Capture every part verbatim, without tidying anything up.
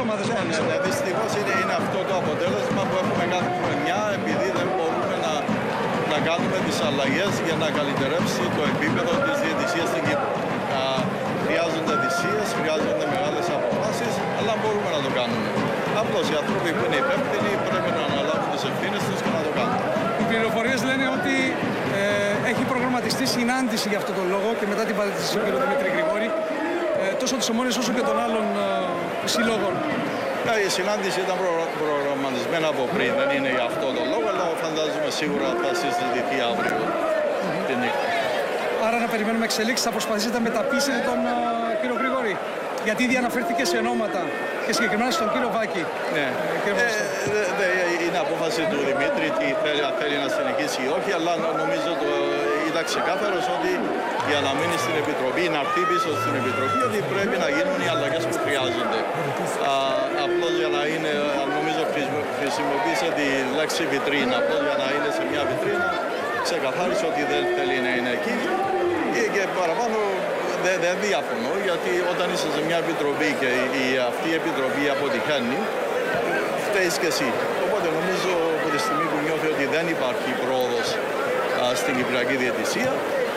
ομάδες. Ναι, ναι, ναι, δυστυχώς είναι, είναι αυτό το αποτέλεσμα που έχουμε κάθε χρονιά, επειδή δεν μπορούμε να, να κάνουμε τις αλλαγές για να καλυτερεύσει το επίπεδο της διαιτησίας στην Κύπρο. Α, χρειάζονται θυσίες, χρειάζονται μεγάλες αποφάσεις, αλλά μπορούμε να το κάνουμε. Απλώς οι άνθρωποι που είναι υπεύθυνοι πρέπει να αναλάβουν τις ευθύνες τους και να το κάνουν. Οι πληροφορίες λένε ότι ε, έχει προγραμματιστεί συνάντηση για αυτόν τον λόγο και μετά την παρέτηση του κ. Δημήτρη Γρηγόρη, ε, τόσο της Ομόνοιας όσο και των άλλων ε, συλλόγων. Yeah, η συνάντηση ήταν προ, προγραμματισμένα από πριν, δεν είναι για αυτό το λόγο, αλλά φαντάζομαι σίγουρα θα συζητηθεί αύριο mm-hmm. τη νύχτα. Άρα να περιμένουμε εξελίξεις, θα προσπαθήσετε να μεταπείσετε τον uh, κύριο Γρηγόρη. Γιατί ήδη αναφέρθηκε σε ονόματα και συγκεκριμένα στον κύριο Βάκη. Ναι, ε, ε, ε, ε, είναι απόφαση του Δημήτρη τι θέλει, θέλει να συνεχίσει ή όχι, αλλά νομίζω το ήταν ξεκάθαρο ότι για να μείνει στην Επιτροπή, να έρθει πίσω στην Επιτροπή, ότι πρέπει να γίνουν οι αλλαγές που χρειάζονται. Α, απλώς για να είναι, νομίζω χρησιμοποίησε τη λέξη βιτρίνα, απλώς για να είναι σε μια βιτρίνα, ξεκαθάρισε ότι δεν θέλει να είναι εκεί και παραπάνω. Δεν δε διαφωνώ, γιατί όταν είσαι σε μια επιτροπή και η, η, αυτή η επιτροπή αποτυχαίνει, φταίεις και εσύ. Οπότε νομίζω από τη στιγμή που νιώθει ότι δεν υπάρχει πρόοδος α, στην κυπριακή διαιτησία,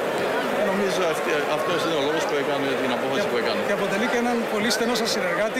νομίζω αυτή, αυτός είναι ο λόγος που έκανε την απόφαση και, που έκανε. Και αποτελεί και έναν πολύ στενό σας συνεργάτη,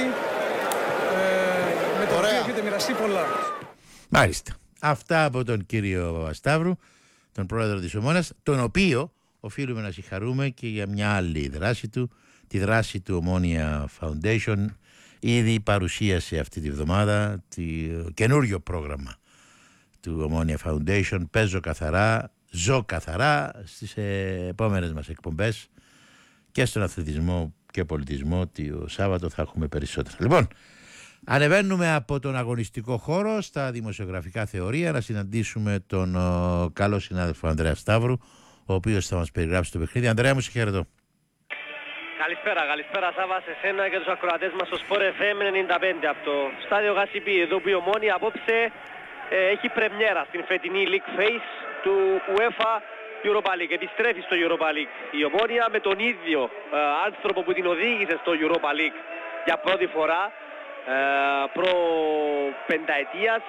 ε, με τον οποίο έχετε μοιραστεί πολλά. Μάλιστα. Αυτά από τον κύριο Σταύρου, τον πρόεδρο της Ομόνοιας, τον οποίο οφείλουμε να συγχαρούμε και για μια άλλη δράση του, τη δράση του Ομόνοια Foundation. Ήδη παρουσίασε αυτή τη βδομάδα το καινούριο πρόγραμμα του Ομόνοια Foundation. Παίζω καθαρά, ζω καθαρά στις επόμενες μας εκπομπές και στον αθλητισμό και πολιτισμό. Το Σάββατο θα έχουμε περισσότερα. Λοιπόν, ανεβαίνουμε από τον αγωνιστικό χώρο στα δημοσιογραφικά θεωρία να συναντήσουμε τον ο, καλό συνάδελφο Ανδρέα Σταύρου, ο οποίος θα μας περιγράψει το παιχνίδι. Ανδρέα μου, σε χαιρετώ. Καλησπέρα, καλησπέρα Σάβα σε σένα και τους ακροατές μας στο Sport εφ εμ ενενήντα πέντε από το στάδιο Γασιπί, εδώ που η Ομόνοια απόψε ε, έχει πρεμιέρα στην φετινή League Phase του UEFA Europa League. Επιστρέφει στο Europa League η Ομόνοια με τον ίδιο ε, άνθρωπο που την οδήγησε στο Europa League για πρώτη φορά ε, προ πενταετίας,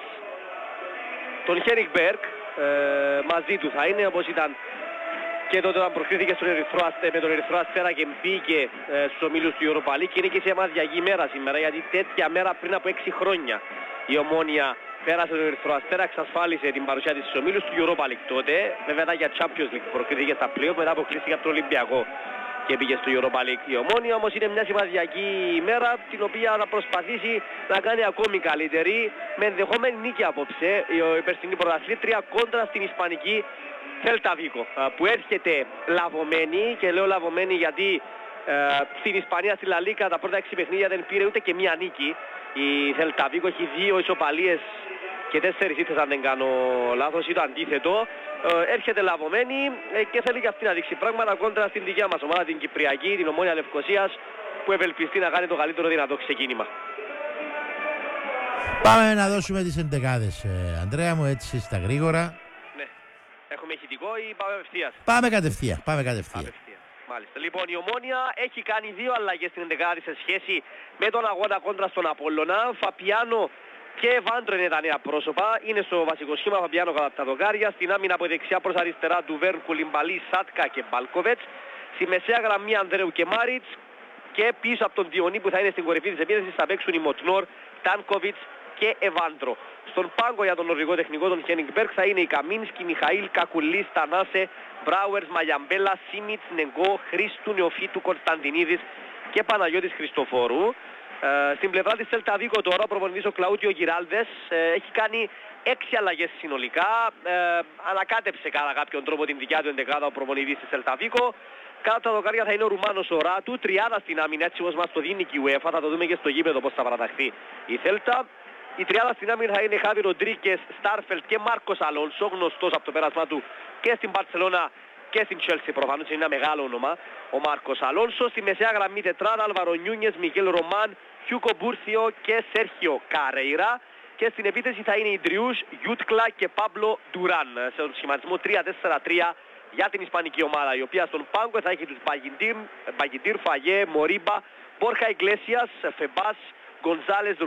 τον Χένικ Μπέρκ. Ε, μαζί του θα είναι, όπως ήταν και τότε όταν προκρίθηκε στον Ερυθρό, με τον Ερυθρό Αστέρα και μπήκε ε, στους ομίλους του Europa League, και είναι και σε μαδιακή μέρα σήμερα, γιατί τέτοια μέρα πριν από έξι χρόνια η Ομόνοια πέρασε τον Ερυθρό Αστέρα, εξασφάλισε την παρουσία της στους ομίλους του Europa League τότε, βέβαια για Champions League προκρίθηκε στα πλοίο, μετά αποκλείστηκε από τον Ολυμπιακό και πήγε στο Europa League. Η Ομόνοια όμως είναι μια σημαντική ημέρα, την οποία θα προσπαθήσει να κάνει ακόμη καλύτερη, με ενδεχόμενη νίκη απόψε, η περσινή πρωταθλήτρια κόντρα στην ισπανική Celta Vigo, που έρχεται λαβωμένη, και λέω λαβωμένη γιατί ε, στην Ισπανία, στη Λα Λίγκα, τα πρώτα έξι παιχνίδια δεν πήρε ούτε και μία νίκη. Η Celta Vigo έχει δύο ισοπαλίες και τέσσερις ήττες, αν δεν κάνω λάθος, ή το αντίθετο. Ε, έρχεται λαβωμένη ε, και θέλει και αυτή να δείξει πράγματα κόντρα στην δικιά μας ομάδα, την Κυπριακή, την Ομόνοια Λευκωσίας, που ευελπιστεί να κάνει το καλύτερο δυνατό ξεκίνημα. Πάμε να δώσουμε τις εντεκάδες, ε, Ανδρέα μου, έτσι στα γρήγορα. Ναι. Έχουμε ηχητικό ή πάμε ευθείας? Πάμε κατευθείαν, πάμε κατευθείαν. Απευθεία. Μάλιστα. Λοιπόν, η Ομόνοια έχει κάνει δύο αλλαγές στην εντεκάδα σε σχέση με τον αγώνα κόντρα στον Απόλλωνα. Φαπιάνο και Βάντρο είναι τα νέα πρόσωπα. Είναι στο βασικό σχήμα Φαπιάνο κατά τα δοκάρια. Στην άμυνα από δεξιά προς αριστερά του Βέρν, Κουλιμπαλή, Σάτκα και Μπάλκοβετς. Στη μεσαία γραμμή Ανδρέου και Μάριτς. Και πίσω από τον Διονύ που θα είναι στην κορυφή της επίθεσης θα παίξουν οι Μοτνόρ, Τάνκοβιτς και Εβάντρο. Στον πάγκο για τον ορρηγό τεχνικό τον Χένικ Μπέρκ θα είναι η Καμίνσκι, Μιχαήλ, Κακουλής, Τανάσε, Μπράουερς, Μαγιαμπέλα, Σίμιτς, Νεγκό, Χρήστου, Νεοφίτου, Κωνσταντινίδης και Παναγιώτης Χριστοφόρου. Ε, στην πλευρά της Celta Vigo τώρα ο προπονητής ο Κλαούτιο Γυράλδες ε, έχει κάνει έξι αλλαγές συνολικά. Ε, ανακάτεψε κατά κάποιον τρόπο την δικιά του εντεκάδα ο προπονητής της Celta Vigo. Κάτω τα δοκάρια θα είναι ο Ρουμάνος ο Ράτου, τριάδα στην άμυνα, έτσι όπως μας το δίνει και η UEFA, θα το δούμε και στο γήπεδο πώς θα παραταχθεί η Celta. Η τριάδα στην άμυνα θα είναι Χάβι Ροντρίκες, Στάρφελτ και Μάρκος Αλόνσο, γνωστός από το πέρασμα του και στην Μπαρτσελώνα και στην Chelsea προφανώς, είναι ένα μεγάλο όνομα ο Μάρκος Αλόνσο. Στη μεσαία γραμμή τετράδα Άλβαρο Νιούνιες, Μιγέλ Ρομάν, Χιούκο Μπούρθιο και Σέρχιο Καρέιρα. Και στην επίθεση θα είναι οι Ντριούς, Γιούτκλα και Πάμπλο Ντουράν, σε τον σχηματισμό τρία τέσσερα τρία για την ισπανική ομάδα, η οποία στον πάγκο θα έχει τους Μπαγιντήρ, Φαγέ, Μορίμπα, Μπόρχα Ιγκλέσιας, Φεμπάς, Γκονζάλες,